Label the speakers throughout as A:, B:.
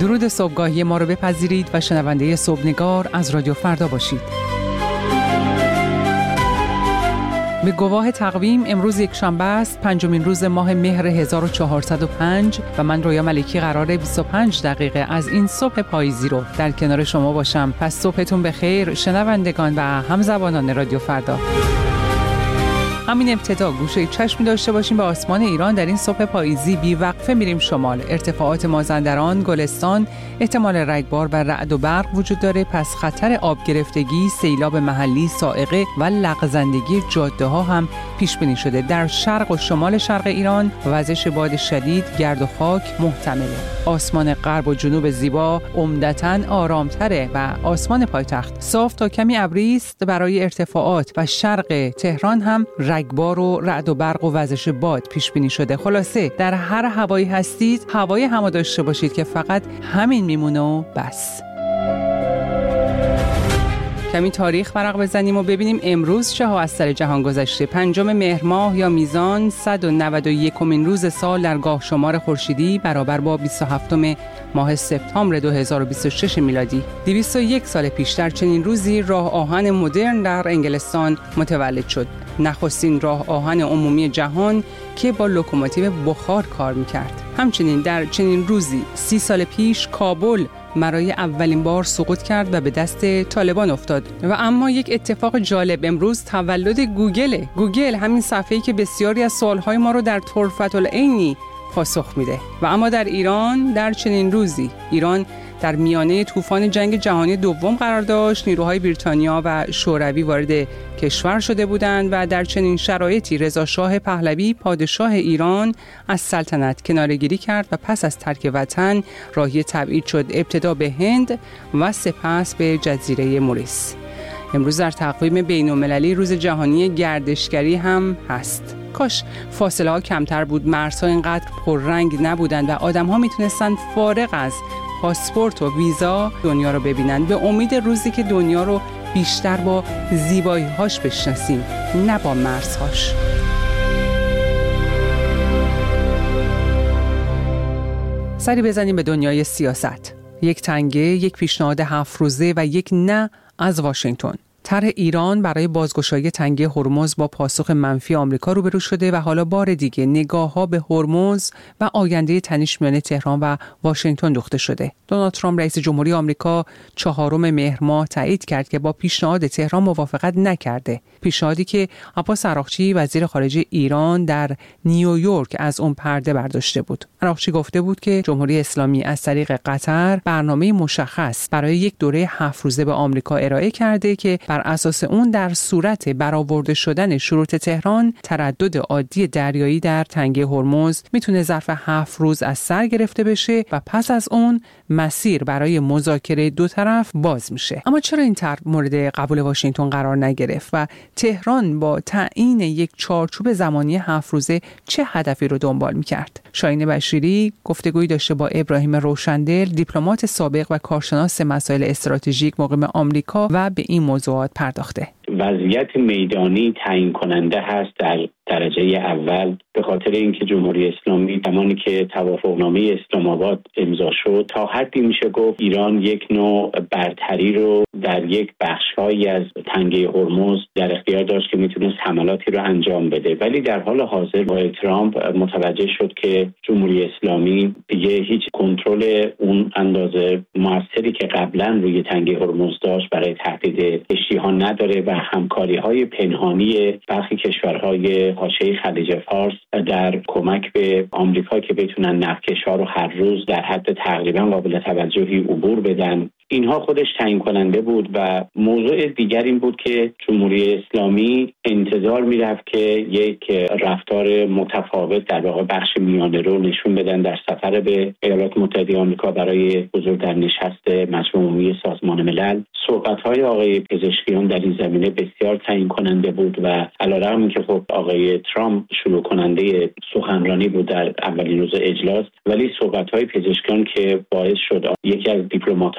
A: درود صبحگاهی ما رو بپذیرید و شنونده صبحنگار از رادیو فردا باشید. به گواه تقویم امروز یک شنبه است، پنجمین روز ماه مهر 1405 و من رویا ملکی قراره 25 دقیقه از این صبح پاییزی رو در کنار شما باشم. پس صبحتون بخیر شنوندگان و همزبانان رادیو فردا. همین ابتدا گوشه چشمی داشته باشیم به آسمان ایران. در این صبح پاییزی بی وقفه میریم شمال. ارتفاعات مازندران، گلستان احتمال رگبار و رعد و برق وجود داره. پس خطر آب گرفتگی، سیلاب محلی، صاعقه و لغزندگی جاده ها هم پیش بینی شده. در شرق و شمال شرق ایران وزش باد شدید، گرد و خاک محتمله. آسمان غرب و جنوب زیبا عمدتاً آرامتره و آسمان پایتخت صاف تا کمی ابری است. برای ارتفاعات و شرق تهران هم رگبار و رعد و برق و وزش باد پیش بینی شده. خلاصه در هر هوایی هستید هوای همو داشته باشید که فقط همین میمونه و بس. کمی تاریخ ورق بزنیم و ببینیم امروز چه ها از سر جهان گذشته. 5 مهر ماه یا میزان 191مین روز سال در گاه شمار خورشیدی برابر با 27 ماه سپتامبر 2026 میلادی. 201 سال پیش در چنین روزی راه آهن مدرن در انگلستان متولد شد. نخستین راه آهن عمومی جهان که با لوکوموتیو بخار کار میکرد. همچنین در چنین روزی 30 سال پیش کابل برای اولین بار سقوط کرد و به دست طالبان افتاد. و اما یک اتفاق جالب، امروز تولد گوگل. گوگل همین صفحه‌ای که بسیاری از سوالهای ما رو در طرفة العینی پاسخ میده. و اما در ایران در چنین روزی ایران در میانه طوفان جنگ جهانی دوم قرار داشت. نیروهای بریتانیا و شوروی وارد کشور شده بودند و در چنین شرایطی رضا شاه پهلوی پادشاه ایران از سلطنت کناره‌گیری کرد و پس از ترک وطن راهی تبعید شد، ابتدا به هند و سپس به جزیره موریس. امروز در تقویم بین‌المللی روز جهانی گردشگری هم هست. کاش فاصله ها کمتر بود، مرزها اینقدر پررنگ نبودند و آدم ها میتونستن فارغ از پاسپورت و ویزا دنیا رو ببینن، به امید روزی که دنیا رو بیشتر با زیبایی هاش بشناسیم نه با مرزهاش. سری بزنیم به دنیای سیاست. یک تنگه، یک پیشنهاد 7 روزه و یک نه از واشنگتن. طرح ایران برای بازگشایی تنگه هرمز با پاسخ منفی آمریکا روبرو شده و حالا بار دیگه نگاه‌ها به هرمز و آینده تنش میان تهران و واشنگتن دوخته شده. دونالد ترامپ رئیس جمهوری آمریکا 4 مهر ماه تایید کرد که با پیشنهاد تهران موافقت نکرده. پیشنهادی که عباس عراقچی وزیر خارجه ایران در نیویورک از اون پرده برداشته بود. عراقچی گفته بود که جمهوری اسلامی از طریق قطر برنامه مشخص برای یک دوره 7 روزه به آمریکا ارائه کرده که بر اساس اون در صورت برآورده شدن شروط تهران تردد عادی دریایی در تنگه هرمز میتونه ظرف 7 روز از سر گرفته بشه و پس از اون مسیر برای مذاکره دو طرف باز میشه. اما چرا این طرح مورد قبول واشنگتن قرار نگرفت و تهران با تعیین یک چارچوب زمانی 7 روزه چه هدفی رو دنبال میکرد؟ شاهین بشیری گفتگویی داشته با ابراهیم روشندل، دیپلمات سابق و کارشناس مسائل استراتژیک مقیم آمریکا و به این موضوعات پرداخته.
B: وضعیت میدانی تعیین کننده هست در درجه اول، به خاطر اینکه جمهوری اسلامی زمانی که توافقنامه اسلام آباد امضا شد تا حدی میشه گفت ایران یک نوع برتری رو در یک بخش‌هایی از تنگه هرمز در اختیار داشت که میتونست حملاتی رو انجام بده. ولی در حال حاضر آقای ترامپ متوجه شد که جمهوری اسلامی دیگه هیچ کنترل اون اندازه موثری که قبلا روی تنگه هرمز داشت برای تهدید کشتی‌ها نداره و همکاری‌های پنهانی برخی کشورهای حاشیه خلیج فارس در کمک به آمریکا که بتونن نفتکش‌ها رو هر روز در حد تقریبا قابل توجهی عبور بدن، اینها خودش تعیین کننده بود. و موضوع دیگر این بود که جمهوری اسلامی انتظار میرفت که یک رفتار متفاوت در واقع بخش میانه رو نشون بدن در سفر به ایالات متحده آمریکا برای حضور در نشست مجمع عمومی سازمان ملل. صحبت‌های آقای پزشکیان در این زمینه بسیار تعیین کننده بود و علیرغم اینکه خب آقای ترامپ شروع کننده سخنرانی بود در اولین روز اجلاس، ولی صحبت‌های پزشکیان که باعث شد یکی از دیپلمات‌های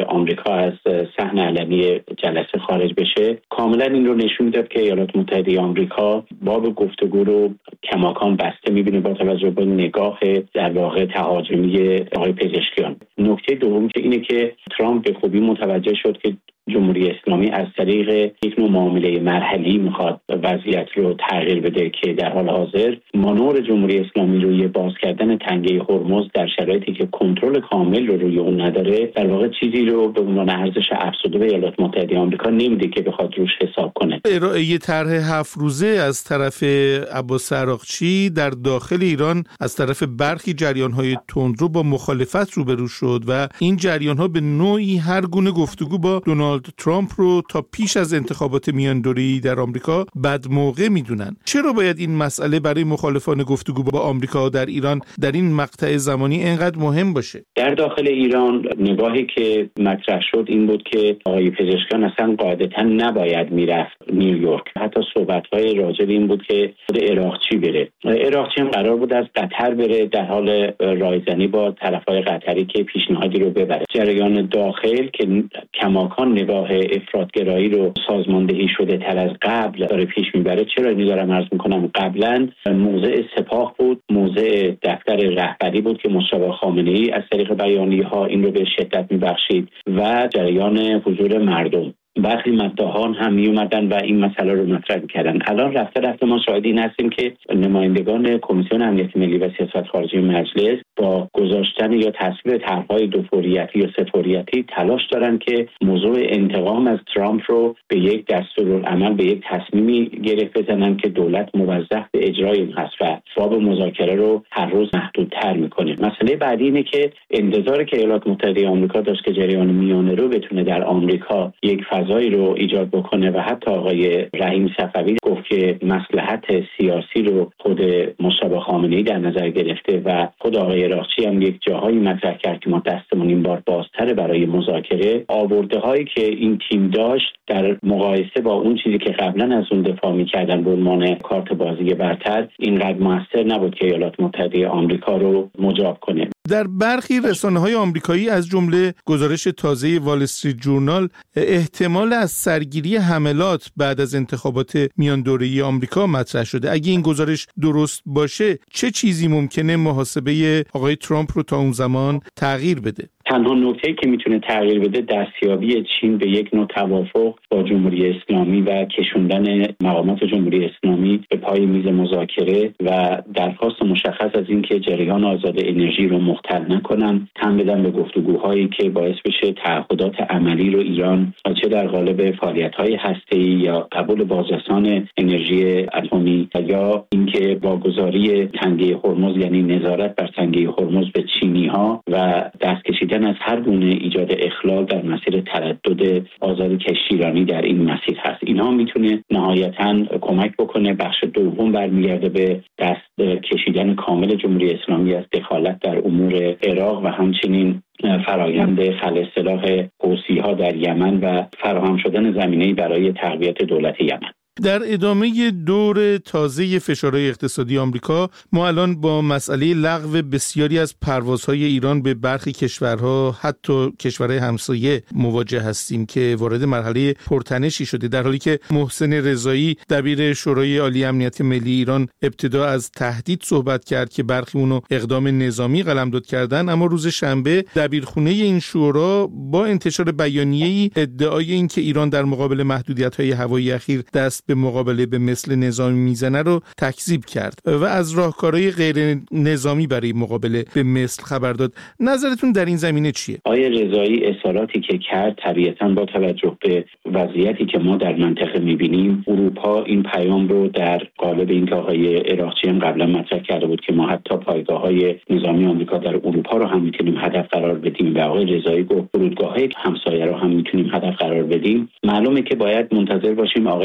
B: آمریکا از صحن علنی جلسه خارج بشه کاملا این رو نشون میداد که ایالات متحده آمریکا باب گفتگو رو کماکان بسته میبینه با توجه به نگاه در واقع تهاجمی آقای پزشکیان. نکته دوم که اینه که ترامپ به خوبی متوجه شد که جمهوری اسلامی از طریق یک نوع معامله مرحلی میخواد وضعیت رو تغییر بده که در حال حاضر مانور جمهوری اسلامی روی باز کردن تنگه هرمز در شرایطی که کنترل کامل رو روی اون نداره در واقع چیزی رو به عنوان ارزش افزوده به ایالات متحده آمریکا نمیده که بخواد روش حساب کنه.
C: ارائه طرح 7 روزه از طرف عباس عراقچی در داخل ایران از طرف برخی جریان‌های تندرو با مخالفت روبرو شد و این جریان‌ها به نوعی هر گونه گفتگو با دونالد ترامپ رو تا پیش از انتخابات میاندوره‌ای در آمریکا بد موقع میدونن. چرا باید این مسئله برای مخالفان گفتگو با آمریکا در ایران در این مقطع زمانی اینقدر مهم باشه؟ در
B: داخل ایران نگاهی که مطرح شد این بود که آقای پزشکیان اصلا قاعدتاً نباید میرفت نیویورک. حتی صحبت‌های راجع به این بود که خود عراقچی بره. عراقچی هم قرار بود از قطر بره در حال رایزنی با طرف‌های قطری که پیشنهادی رو ببره. جریان داخل که کماکان نگاه افراط‌گرایی رو سازماندهی شده تر از قبل داره پیش میبره. چرا اینو دارم عرض میکنم؟ قبلا موضع سپاه بود، موضع دفتر رهبری بود که مصطفی خامنه‌ای از طریق بیانیه‌ها این رو به شدت میبخشید و جریان حضور مردم. برخی مداحان هم می اومدن و این مسئله رو مطرح کردن. الان رفته ما شاهد این هستیم که نمایندگان کمیسیون امنیت ملی و سیاست خارجی مجلس با گذاشتن یا تصویب طرح‌های دوفوریتی یا سه‌فوریتی تلاش دارن که موضوع انتقام از ترامپ رو به یک دستورالعمل، به یک تصمیمی گره بزنن که دولت موظف به اجرای اون هست و باب مذاکره رو هر روز محدودتر میکنه. مسئله بعدی اینه که انتظاری که ایالات متحده آمریکا داشت که جریان میانه رو بتونه در آمریکا یک فضایی رو ایجاد بکنه و حتی آقای رحیم صفوی گفت که مصلحت سیاسی رو خود مصطفی خامنه‌ای در نظر گرفته و خود آقای عراقچی هم یک جاهایی مطرح کرد که ما دستمون این بار بازتره برای مذاکره. آورده‌هایی که این تیم داشت در مقایسه با اون چیزی که قبلا از اون دفاع می‌کردن به عنوان کارت بازی برتر اینقدر موثر نبود که ایالات متحده آمریکا رو مجاب کنه.
C: در برخی رسانه‌های آمریکایی از جمله گزارش تازه وال استریت جورنال احتمال از سرگیری حملات بعد از انتخابات میان دوره‌ای آمریکا مطرح شده. اگه این گزارش درست باشه چه چیزی ممکنه محاسبه آقای ترامپ رو تا اون زمان تغییر بده؟
B: تنها نکته‌ای که میتونه تغییر بده دستیابی چین به یک نوع توافق با جمهوری اسلامی و کشوندن مقامات جمهوری اسلامی به پای میز مذاکره و درخواست مشخص از اینکه جریان آزاد انرژی رو مختل نکنن، تن بدن به گفتگوهایی که باعث بشه تعهدات عملی رو ایران چه در قالب فعالیت‌های هسته‌ای یا قبول بازرسان انرژی اتمی یا اینکه واگذاری تنگه هرمز یعنی نظارت بر تنگه هرمز به چینی‌ها و دست کشیدن از هر گونه ایجاد اخلال در مسیر تردد آزاد کشتیرانی در این مسیر هست. اینها میتونه نهایتاً کمک بکنه. بخش دوم برمیگرده به دست کشیدن کامل جمهوری اسلامی از دخالت در امور عراق و همچنین فرایند خلع سلاح حوثی‌ها در یمن و فراهم شدن زمینه‌ای برای تقویت دولت یمن.
C: در ادامه دور تازه فشارهای اقتصادی آمریکا ما الان با مسئله لغو بسیاری از پروازهای ایران به برخی کشورها حتی کشورهای همسایه مواجه هستیم که وارد مرحله پرتنشی شده، در حالی که محسن رضایی دبیر شورای عالی امنیت ملی ایران ابتدا از تهدید صحبت کرد که برخی اونو اقدام نظامی قلمداد کردن، اما روز شنبه دبیرخونه این شورا با انتشار بیانیه‌ای ادعای این که ایران در مقابل محدودیت‌های هوایی اخیر دست به مقابله به مثل نظامی میزنه رو تکذیب کرد و از راهکارهای غیر نظامی برای مقابله به مثل خبر داد. نظرتون در این زمینه چیه؟
B: آقای رضایی اظهاراتی که کرد طبیعتاً با توجه به وضعیتی که ما در منطقه می‌بینیم، اروپا این پیام رو در قالب اینکه آقای عراقچی هم قبلا مطرح کرده بود که ما حتی پایگاه‌های نظامی آمریکا در اروپا رو هم می‌تونیم هدف قرار بدیم و آقای رضایی گفت فرودگاه‌های همسایه رو هم می‌تونیم هدف قرار بدیم. معلومه که باید منتظر باشیم آقای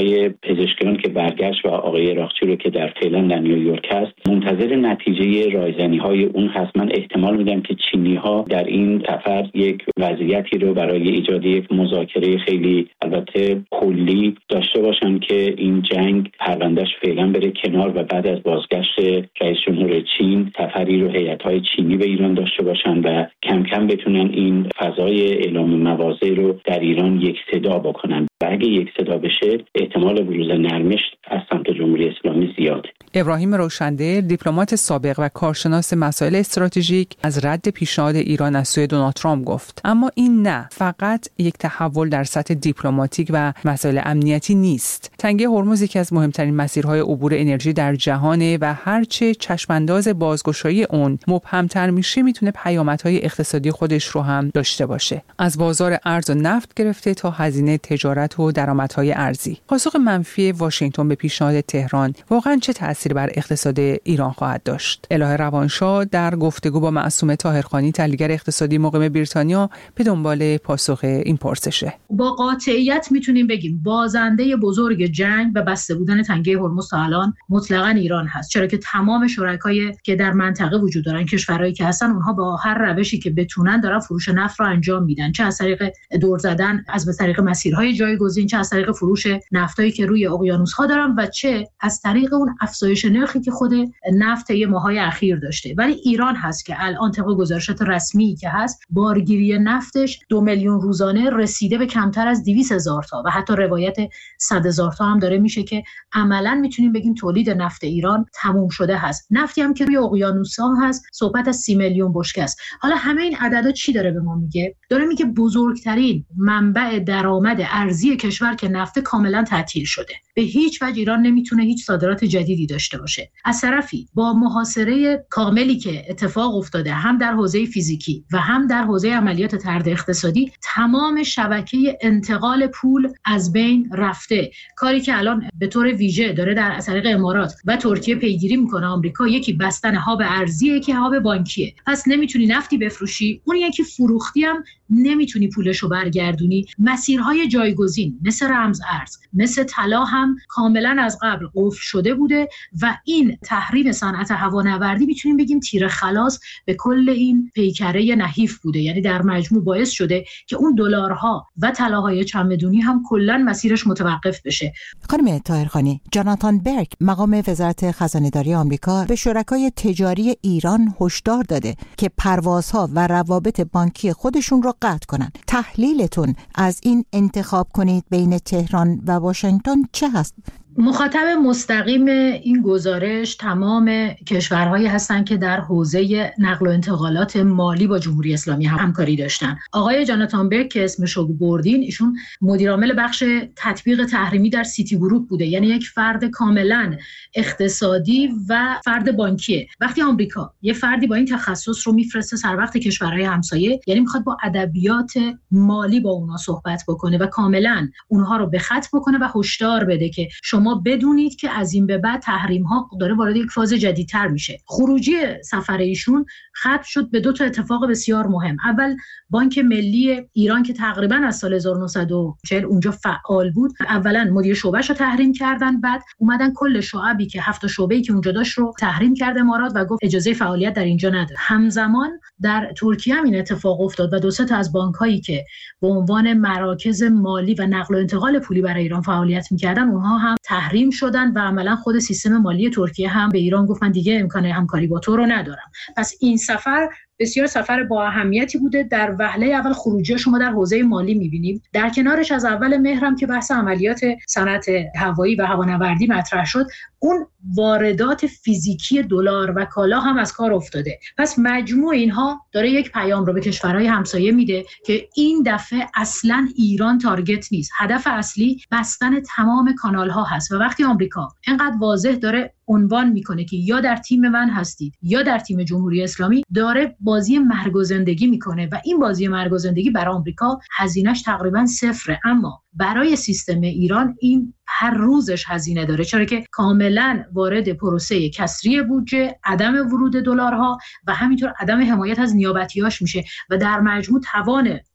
B: پزشکیان که برگشت و آقای اراقچی رو که در فعلا در نیویورک هست منتظر نتیجه رایزنی‌های اون هست. من احتمال میدم که چینی‌ها در این سفر یک وضعیتی رو برای ایجاد یک مذاکره خیلی البته کلی داشته باشن که این جنگ پروندهش فعلا بره کنار و بعد از بازگشت رئیس جمهور چین سفری رو هیئت‌های چینی به ایران داشته باشن و کم کم بتونن این فضای اعلام مواضع رو در ایران یک صدا بکنن. و اگه یک صدا بشه احتمال بروز نرمش از سمت جمهوری اسلامی زیاده.
A: ابراهیم روشندل، دیپلمات سابق و کارشناس مسائل استراتژیک، از رد پیشنهاد ایران از سوی دونالد ترامپ گفت. اما این نه فقط یک تحول در سطح دیپلماتیک و مسائل امنیتی نیست. تنگه هرمز یکی از مهمترین مسیرهای عبور انرژی در جهانه و هرچه چشمانداز بازگشایی اون مبهمتر میشه میتونه پیامدهای اقتصادی خودش رو هم داشته باشه. از بازار ارز و نفت گرفته تا هزینه تجارت و درآمدهای ارزی. پاسخ منفی واشنگتن به پیشنهاد تهران واقعا چه تأثیری بر اقتصاد ایران خواهد داشت؟ الهه روانشاه در گفتگو با معصومه طاهرخانی تحلیلگر اقتصادی مقیم بریتانیا به دنبال پاسخ این پرسشه.
D: با قاطعیت میتونیم بگیم بازنده بزرگ جنگ و بسته بودن تنگه هرمز تا الان مطلقاً ایران هست، چرا که تمام شرکایی که در منطقه وجود دارن، کشورهایی که هستن، اونها با هر روشی که بتونن دارن فروش نفت رو انجام میدن، چه از طریق دور زدن از طریق مسیرهای جایگزین، چه از طریق فروش نفتایی که روی اقیانوس‌ها دارن و چه از طریق اون افزایش نرخی که خود نفت یه ماهای اخیر داشته. ولی ایران هست که الان طبق گزارشات رسمی که هست بارگیری نفتش 2 میلیون روزانه رسیده به کمتر از 200,000 تا و حتی روایت 100,000 تا هم داره میشه که عملاً میتونیم بگیم تولید نفت ایران تموم شده هست. نفتی هم که روی اقیانوس‌ها هست صحبت از 30 میلیون بشکه است. حالا همه این عددا چی داره به ما میگه؟ داره میگه بزرگترین منبع درآمد ارزی کشور که نفت کاملا تعطیل شده. به هیچ وجه ایران نمیتونه هیچ صادرات جدیدی داشته باشه. از طرفی با محاصره کاملی که اتفاق افتاده هم در حوزه فیزیکی و هم در حوزه عملیات طرد اقتصادی، تمام شبکه انتقال پول از بین رفته. کاری که الان به طور ویژه داره در طریق امارات و ترکیه پیگیری میکنه آمریکا، یکی بستن هاب ارزیه که هاب بانکیه. پس نمیتونی نفتی بفروشی، اون یکی فروختی هم نمیتونی پولشو برگردونی. مسیرهای جایگزین مثل رمز ارز، مثل طلا هم کاملا از قبل قفل شده بوده و این تحریم صنعت هوانوردی میتونیم بگیم تیر خلاص به کل این پیکره نحیف بوده. یعنی در مجموع باعث شده که اون دلارها و طلاهای چمدونی هم کلا مسیرش متوقف بشه.
E: خانم طاهرخانی، جاناتان برک مقام وزارت خزانه‌داری آمریکا به شرکای تجاری ایران هشدار داده که پروازها و روابط بانکی خودشون رو قطع کنن. تحلیلتون از این انتخاب کنید بین تهران و واشنگتن چه هست؟
D: مخاطب مستقیم این گزارش تمام کشورهایی هستند که در حوزه نقل و انتقالات مالی با جمهوری اسلامی همکاری داشتن. آقای جاناتان برک که اسمشو بردین، ایشون مدیر عامل بخش تطبیق تحریمی در سیتی گروپ بوده، یعنی یک فرد کاملا اقتصادی و فرد بانکیه. وقتی آمریکا یه فردی با این تخصص رو میفرسته سر وقت کشورهای همسایه، یعنی میخواد با ادبیات مالی با اونا صحبت بکنه و کاملا اونها رو به خط بکنه و هشدار بده که شما بدونید که از این به بعد تحریم ها داره وارد یک فاز جدیدتر میشه. خروجی سفر ایشون ختم شد به 2 اتفاق بسیار مهم. اول بانک ملی ایران که تقریبا از سال 1940 اونجا فعال بود، اولا مدیر شعبهش رو تحریم کردن، بعد اومدن کل شعبی که 7 شعبه‌ای که اونجا داشت رو تحریم کرد امارات و گفت اجازه فعالیت در اینجا نداره. همزمان در ترکیه هم این اتفاق افتاد و 2 تا از بانک‌هایی که به عنوان مراکز مالی و نقل و انتقال پولی برای ایران فعالیت می‌کردن، اونها هم تحریم شدن و عملا خود سیستم مالی ترکیه هم به ایران گفت من دیگه امکان همکاری با تو رو ندارم. پس این سفر بسیار سفر با اهمیتی بوده. در وهله اول خروجی شما در حوزه مالی می‌بینیم. در کنارش از اول مهر هم که بحث عملیات صنعت هوایی و هوانوردی مطرح شد، اون واردات فیزیکی دلار و کالا هم از کار افتاده. پس مجموع اینها داره یک پیام رو به کشورهای همسایه میده که این دفعه اصلاً ایران تارگت نیست. هدف اصلی بستن تمام کانال‌ها هست و وقتی آمریکا اینقدر واضح داره عنوان میکنه که یا در تیم من هستید یا در تیم جمهوری اسلامی، داره بازی مرگ و زندگی میکنه و این بازی مرگ و زندگی برای آمریکا هزینه‌اش تقریبا صفره، اما برای سیستم ایران این هر روزش هزینه داره، چرا که کاملا وارد پروسه کسری بودجه، عدم ورود دلارها و همینطور عدم حمایت از نیابتیاش میشه و در مجموع توان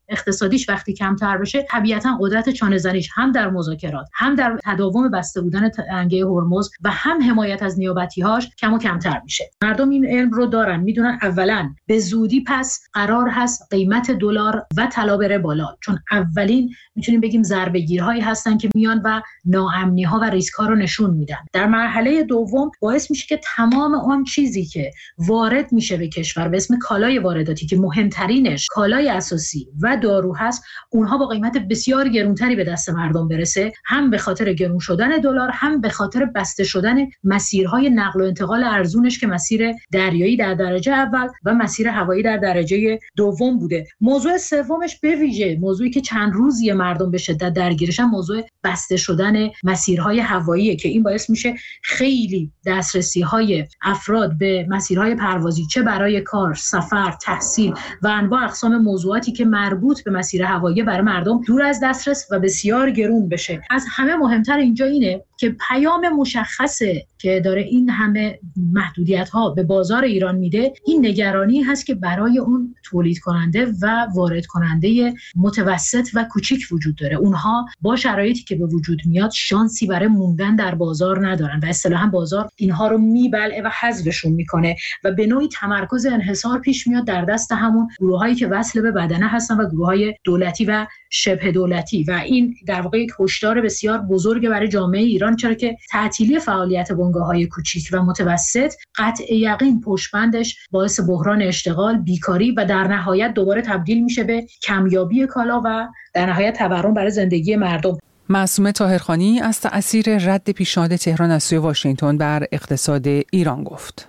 D: اقتصادیش وقتی کمتر بشه طبیعتا قدرت چانه‌زنیش هم در مذاکرات، هم در تداوم بسته بودن تنگه هرمز و هم حمایت از نیابتی‌هاش کم و کمتر میشه. مردم این علم رو دارن، میدونن اولا به زودی پس قرار هست قیمت دلار و طلا بره بالا، چون اولین میتونیم بگیم ضربه‌گیرهایی هستن که میان و ناامنی‌ها و ریسک‌ها رو نشون میدن. در مرحله دوم باعث میشه که تمام آن چیزی که وارد میشه به کشور به اسم کالای وارداتی که مهمترینش کالای اساسی و دارو هست، اونها با قیمت بسیار گرانتری به دست مردم برسه، هم به خاطر گران شدن دلار، هم به خاطر بسته شدن مسیرهای نقل و انتقال ارزونش که مسیر دریایی در درجه اول و مسیر هوایی در درجه دوم بوده. موضوع سومش به ویژه موضوعی که چند روزی مردم به شدت درگیرشن، موضوع بسته شدن مسیرهای هواییه که این باعث میشه خیلی دسترسی‌های افراد به مسیرهای پروازی، چه برای کار، سفر، تحصیل و انواع اقسام موضوعاتی که مربوط به مسیر هوایی برای مردم دور از دسترس و بسیار گرون بشه. از همه مهمتر اینجا اینه که پیام مشخصه که داره این همه محدودیت‌ها به بازار ایران میده، این نگرانی هست که برای اون تولید کننده و وارد کننده متوسط و کوچیک وجود داره. اونها با شرایطی که به وجود میاد شانسی برای موندن در بازار ندارن و اصطلاحاً بازار اینها رو میبلعه و حذفشون میکنه و به نوعی تمرکز انحصار پیش میاد در دست همون گروهایی که وصل به بدنه هستن و گروههای دولتی و شبه دولتی و این در واقع یک هشدار بسیار بزرگ برای جامعه ایران، چرا که تعطیلی فعالیت بنگاه‌های کوچیک و متوسط قطع یقین پشتبندش باعث بحران اشتغال، بیکاری و در نهایت دوباره تبدیل میشه به کمیابی کالا و در نهایت تورم برای زندگی مردم.
A: معصومه طاهرخانی از تأثیر رد پیشنهاد تهران از سوی واشنگتن بر اقتصاد ایران گفت.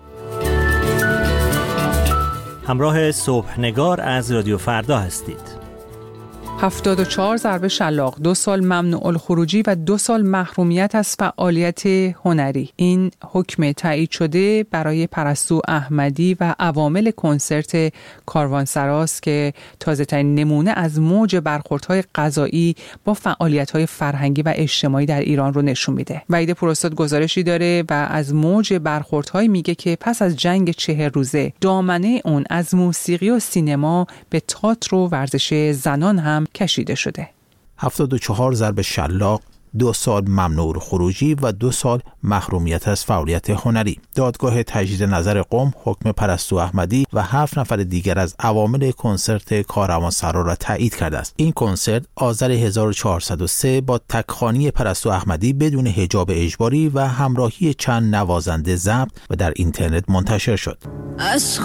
F: همراه صبحنگار از رادیو فردا هستید.
A: 74 ضربه شلاق، 2 سال ممنوع الخروجی و 2 سال محرومیت از فعالیت هنری. این حکم تایید شده برای پرستو احمدی و عوامل کنسرت کاروانسراست که تازه‌ترین نمونه از موج برخوردهای قضایی با فعالیت‌های فرهنگی و اجتماعی در ایران رو نشون میده. وحید پوراستاد گزارشی داره و از موج برخوردهای میگه که پس از جنگ 40 روزه دامنه اون از موسیقی و سینما به تئاتر و ورزش زنان هم کشیده شده.
G: 74 ضرب شلاق، 2 سال ممنوع خروجی و 2 سال محرومیت از فعالیت هنری. دادگاه تجدید نظر قم حکم پرستو احمدی و 7 نفر دیگر از عوامل کنسرت کاروانسرا را تایید کرده است. این کنسرت آذر 1403 با تکخوانی پرستو احمدی بدون حجاب اجباری و همراهی چند نوازنده ضبط و در اینترنت منتشر شد.